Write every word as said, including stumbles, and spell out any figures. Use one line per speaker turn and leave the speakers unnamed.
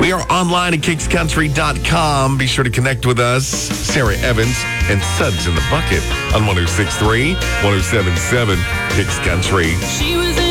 We are online at kicks country dot com. Be sure to connect with us. Sarah Evans and Suds in the Bucket on one oh six point three, one oh seven point seven Kicks Country.
She was